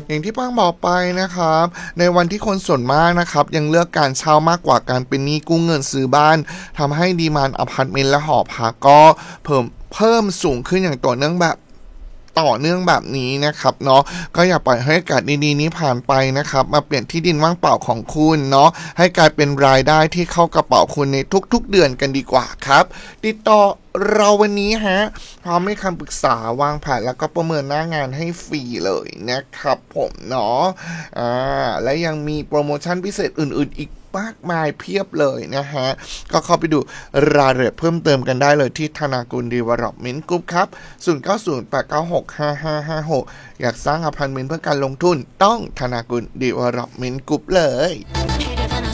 อย่างที่ป้างบอกไปนะครับในวันที่คนส่วนมากนะครับยังเลือกการเช่ามากกว่าการเป็นหนี้กู้เงินซื้อบ้านทำให้ดีมานด์อพาร์ตเมนต์และหอพักก็เพิ่มสูงขึ้นอย่างต่อเนื่องแบบนี้นะครับเนาะก็อย่าปล่อยให้โอกาสดีๆนี้ผ่านไปนะครับมาเปลี่ยนที่ดินว่างเปล่าของคุณเนาะให้กลายเป็นรายได้ที่เข้ากระเป๋าคุณในทุกๆเดือนกันดีกว่าครับติดต่อเราวันนี้ฮะพร้อมให้คำปรึกษาวางแผนแล้วก็ประเมินหน้างานให้ฟรีเลยนะครับผมเนาะและยังมีโปรโมชั่นพิเศษอื่นๆอีกมากมายเพียบเลยนะฮะก็เข้าไปดูรายละเอียดเพิ่มเติมกันได้เลยที่ธนากุล Development Group ครับ0908965556อยากสร้างอพาร์ตเมนต์เพื่อการลงทุนต้องธนากุล Development Group เลย